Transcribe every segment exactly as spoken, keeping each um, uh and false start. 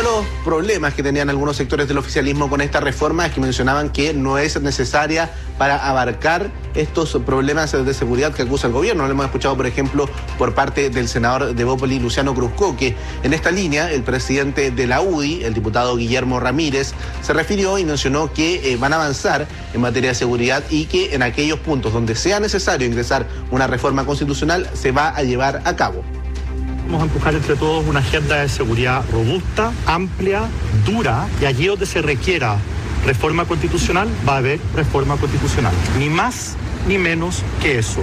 de los problemas que tenían algunos sectores del oficialismo con esta reforma es que mencionaban que no es necesaria para abarcar estos problemas de seguridad que acusa el gobierno. Lo hemos escuchado, por ejemplo, por parte del senador de Bópoli, Luciano Cruzco, que en esta línea el presidente de la U D I, el diputado Guillermo Ramírez, se refirió y mencionó que eh, van a avanzar en materia de seguridad y que en aquellos puntos donde sea necesario ingresar una reforma constitucional se va a llevar a cabo. Vamos a empujar entre todos una agenda de seguridad robusta, amplia, dura, y allí donde se requiera reforma constitucional, va a haber reforma constitucional. Ni más ni menos que eso.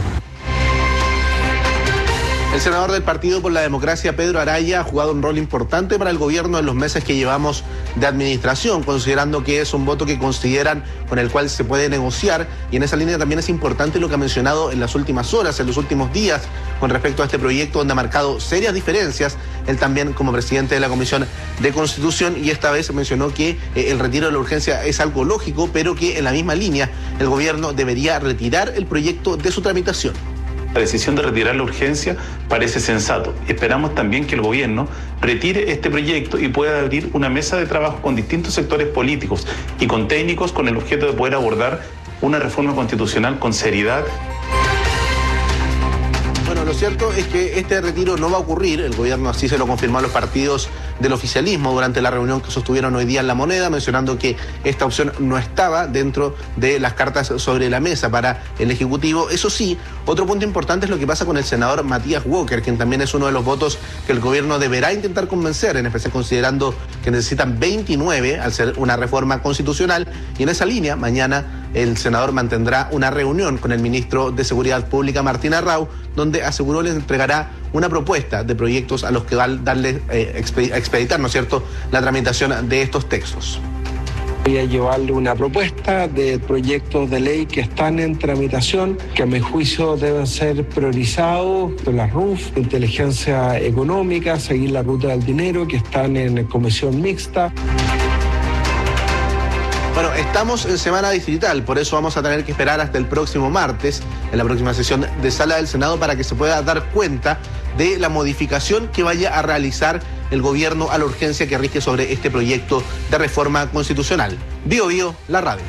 El senador del Partido por la Democracia, Pedro Araya, ha jugado un rol importante para el gobierno en los meses que llevamos de administración, considerando que es un voto que consideran con el cual se puede negociar, y en esa línea también es importante lo que ha mencionado en las últimas horas, en los últimos días, con respecto a este proyecto, donde ha marcado serias diferencias, él también como presidente de la Comisión de Constitución, y esta vez mencionó que eh, el retiro de la urgencia es algo lógico, pero que en la misma línea el gobierno debería retirar el proyecto de su tramitación. La decisión de retirar la urgencia parece sensato. Esperamos también que el gobierno retire este proyecto y pueda abrir una mesa de trabajo con distintos sectores políticos y con técnicos con el objeto de poder abordar una reforma constitucional con seriedad. Bueno, lo cierto es que este retiro no va a ocurrir. El gobierno así se lo confirmó a los partidos del oficialismo durante la reunión que sostuvieron hoy día en La Moneda, mencionando que esta opción no estaba dentro de las cartas sobre la mesa para el Ejecutivo. Eso sí, otro punto importante es lo que pasa con el senador Matías Walker, quien también es uno de los votos que el gobierno deberá intentar convencer, en especial considerando que necesitan veintinueve al ser una reforma constitucional. Y en esa línea, mañana el senador mantendrá una reunión con el ministro de Seguridad Pública, Martín Arrau, donde aseguró les entregará una propuesta de proyectos a los que va a darle eh, expeditar, ¿no es cierto?, la tramitación de estos textos. Voy a llevarle una propuesta de proyectos de ley que están en tramitación, que a mi juicio deben ser priorizados, de la R U F, inteligencia económica, seguir la ruta del dinero, que están en comisión mixta. Bueno, estamos en semana distrital, por eso vamos a tener que esperar hasta el próximo martes, en la próxima sesión de Sala del Senado, para que se pueda dar cuenta de la modificación que vaya a realizar el gobierno a la urgencia que rige sobre este proyecto de reforma constitucional. Bio Bio, la radio.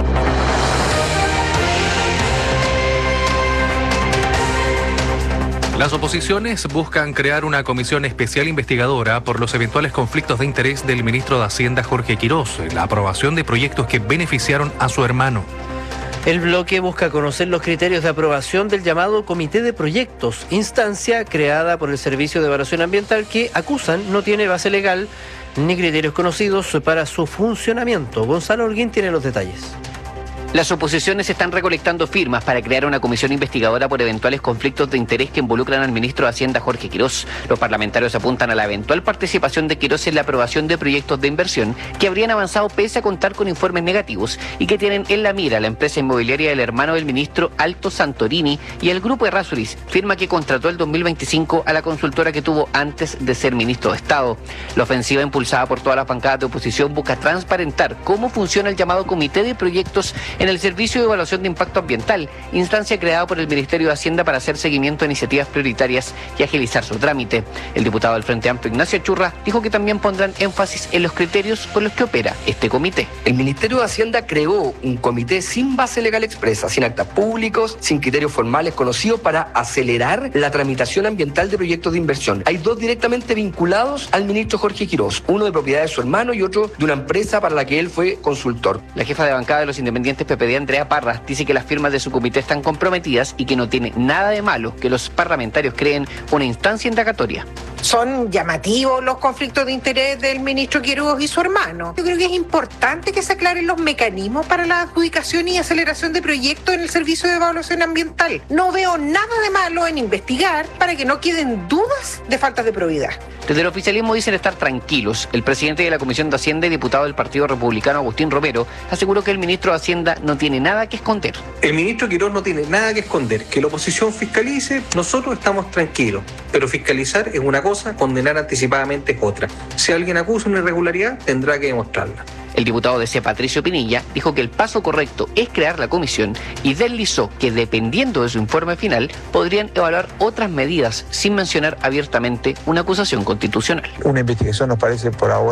Las oposiciones buscan crear una comisión especial investigadora por los eventuales conflictos de interés del ministro de Hacienda, Jorge Quirós, en la aprobación de proyectos que beneficiaron a su hermano. El bloque busca conocer los criterios de aprobación del llamado Comité de Proyectos, instancia creada por el Servicio de Evaluación Ambiental que, acusan, no tiene base legal ni criterios conocidos para su funcionamiento. Gonzalo Holguín tiene los detalles. Las oposiciones están recolectando firmas para crear una comisión investigadora por eventuales conflictos de interés que involucran al ministro de Hacienda, Jorge Quirós. Los parlamentarios apuntan a la eventual participación de Quirós en la aprobación de proyectos de inversión que habrían avanzado pese a contar con informes negativos y que tienen en la mira la empresa inmobiliaria del hermano del ministro, Alto Santorini, y el grupo Errázuriz, firma que contrató el dos mil veinticinco a la consultora que tuvo antes de ser ministro de Estado. La ofensiva impulsada por todas las bancadas de oposición busca transparentar cómo funciona el llamado Comité de Proyectos en el Servicio de Evaluación de Impacto Ambiental, instancia creada por el Ministerio de Hacienda para hacer seguimiento a iniciativas prioritarias y agilizar su trámite. El diputado del Frente Amplio, Ignacio Churra, dijo que también pondrán énfasis en los criterios con los que opera este comité. El Ministerio de Hacienda creó un comité sin base legal expresa, sin actas públicos, sin criterios formales conocidos para acelerar la tramitación ambiental de proyectos de inversión. Hay dos directamente vinculados al ministro Jorge Quirós, uno de propiedad de su hermano y otro de una empresa para la que él fue consultor. La jefa de bancada de los independientes P P D, Andrea Parras, dice que las firmas de su comité están comprometidas y que no tiene nada de malo que los parlamentarios creen una instancia indagatoria. Son llamativos los conflictos de interés del ministro Quirós y su hermano. Yo creo que es importante que se aclaren los mecanismos para la adjudicación y aceleración de proyectos en el Servicio de Evaluación Ambiental. No veo nada de malo en investigar para que no queden dudas de faltas de probidad. Desde el oficialismo dicen estar tranquilos. El presidente de la Comisión de Hacienda y diputado del Partido Republicano, Agustín Romero, aseguró que el ministro de Hacienda no tiene nada que esconder. El ministro Quirós no tiene nada que esconder. Que la oposición fiscalice, nosotros estamos tranquilos. Pero fiscalizar es una cosa, condenar anticipadamente es otra. Si alguien acusa una irregularidad, tendrá que demostrarla. El diputado de C, Patricio Pinilla, dijo que el paso correcto es crear la comisión y deslizó que dependiendo de su informe final podrían evaluar otras medidas sin mencionar abiertamente una acusación constitucional. Una investigación nos parece por ahora